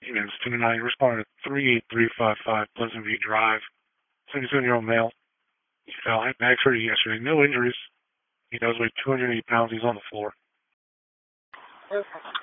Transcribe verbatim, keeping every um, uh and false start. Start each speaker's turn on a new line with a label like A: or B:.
A: Unit two nine, you responded to three eight three five five Pleasant View Drive. seventy-seven-year-old male. He fell in X-ray yesterday. No injuries. He does weigh two hundred eighty pounds. He's on the floor.